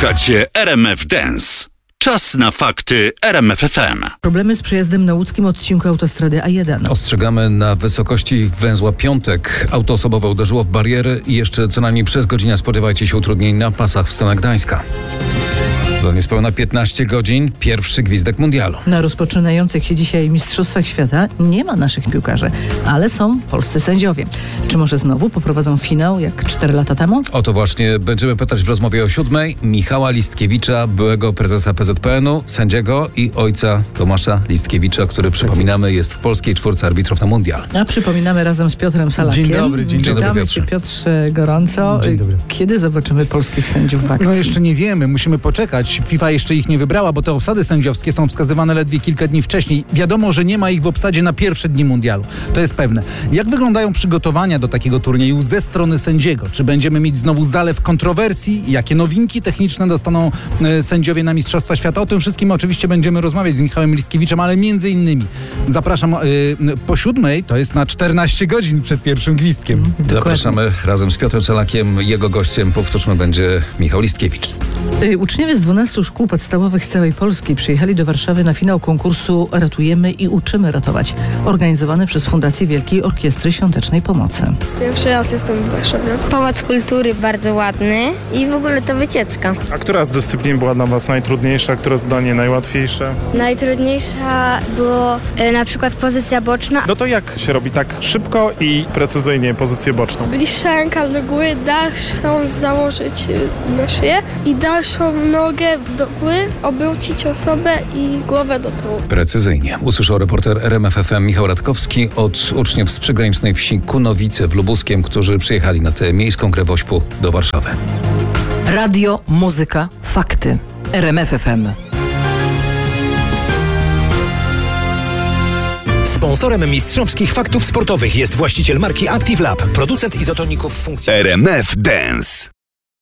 Słuchacie RMF Dance. Czas na fakty RMF FM. Problemy z przejazdem na łódzkim odcinku autostrady A1. Ostrzegamy na wysokości węzła Piątek. Auto osobowe uderzyło w bariery i jeszcze co najmniej przez godzinę spodziewajcie się utrudnień na pasach w stronę Gdańska. Za niespełna 15 godzin pierwszy gwizdek mundialu. Na rozpoczynających się dzisiaj Mistrzostwach Świata nie ma naszych piłkarzy, ale są polscy sędziowie. Czy może znowu poprowadzą finał jak 4 lata temu? O to właśnie będziemy pytać w rozmowie o 7:00 Michała Listkiewicza, byłego prezesa PZPN-u, sędziego i ojca Tomasza Listkiewicza, który, przypominamy, jest w polskiej czwórce arbitrów na mundial. A przypominamy razem z Piotrem Salakiem. Dzień dobry. Witamy Cię, Piotrze, gorąco. Dzień dobry. Kiedy zobaczymy polskich sędziów w akcji? No jeszcze nie wiemy, musimy poczekać. FIFA jeszcze ich nie wybrała, bo te obsady sędziowskie są wskazywane ledwie kilka dni wcześniej. Wiadomo, że nie ma ich w obsadzie na pierwsze dni mundialu. To jest pewne. Jak wyglądają przygotowania do takiego turnieju ze strony sędziego? Czy będziemy mieć znowu zalew kontrowersji? Jakie nowinki techniczne dostaną sędziowie na Mistrzostwa Świata? O tym wszystkim oczywiście będziemy rozmawiać z Michałem Listkiewiczem, ale między innymi zapraszam po 7:00, to jest na 14 godzin przed pierwszym gwizdkiem. Zapraszamy razem z Piotrem Salakiem. Jego gościem, powtórzmy, będzie Michał Listkiewicz. Uczniowie z 12 szkół podstawowych z całej Polski przyjechali do Warszawy na finał konkursu Ratujemy i uczymy ratować, organizowany przez Fundację Wielkiej Orkiestry Świątecznej Pomocy. Pierwszy raz jestem w Warszawie. Pałac Kultury bardzo ładny i w ogóle to wycieczka. A która z dyscyplin była dla Was najtrudniejsza, a które zadanie najłatwiejsze? Najtrudniejsza było na przykład pozycja boczna. No to jak się robi tak szybko i precyzyjnie pozycję boczną? Bliższa do góry, dalszą założyć na szyję i dalszą nogę do góry, obrócić osobę i głowę do tyłu. Precyzyjnie. Usłyszał reporter RMF FM Michał Radkowski od uczniów z przygranicznej wsi Kunowice w Lubuskiem, którzy przyjechali na tę miejską grę Wośpu do Warszawy. Radio, muzyka, fakty. RMF FM. Sponsorem mistrzowskich faktów sportowych jest właściciel marki Active Lab, producent izotoników funkcji. RMF Dance.